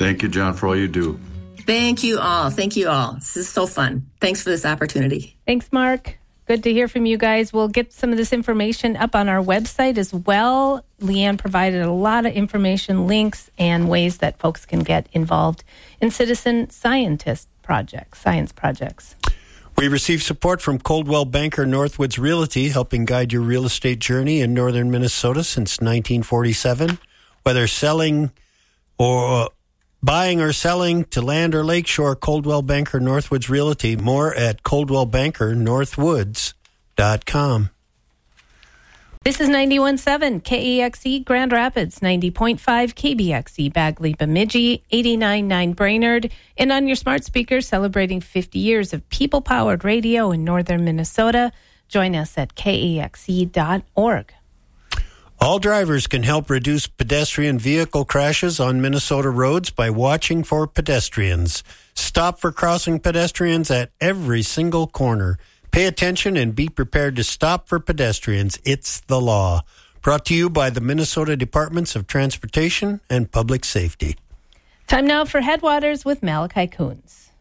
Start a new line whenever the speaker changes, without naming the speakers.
Thank you, John, for all you do.
Thank you all. Thank you all. This is so fun. Thanks for this opportunity.
Thanks, Mark. Good to hear from you guys. We'll get some of this information up on our website as well. Leanne provided a lot of information, links, and ways that folks can get involved in citizen science projects.
We receive support from Coldwell Banker Northwoods Realty, helping guide your real estate journey in northern Minnesota since 1947. Whether buying or selling to land or lakeshore, Coldwell Banker Northwoods Realty. More at coldwellbankernorthwoods.com.
This is 91.7 KEXE Grand Rapids, 90.5 KBXE Bagley Bemidji, 89.9 Brainerd, and on your smart speaker celebrating 50 years of people-powered radio in northern Minnesota. Join us at kexe.org.
All drivers can help reduce pedestrian vehicle crashes on Minnesota roads by watching for pedestrians. Stop for crossing pedestrians at every single corner. Pay attention and be prepared to stop for pedestrians. It's the law. Brought to you by the Minnesota Departments of Transportation and Public Safety.
Time now for Headwaters with Malachi Coons.